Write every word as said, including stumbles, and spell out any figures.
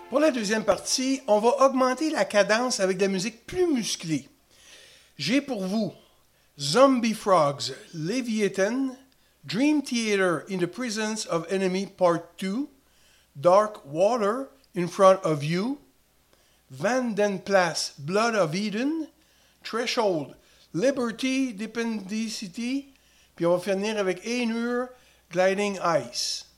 Pour la deuxième partie, on va augmenter la cadence avec de la musique plus musclée. J'ai pour vous Zombie Frogs, Leviathan, Dream Theater in the Presence of Enemy Part two, Dark Water in Front of You, Van Den Plas, Blood of Eden, Threshold, Liberty, Dependicity, puis on va finir avec Ainur, Gliding Ice.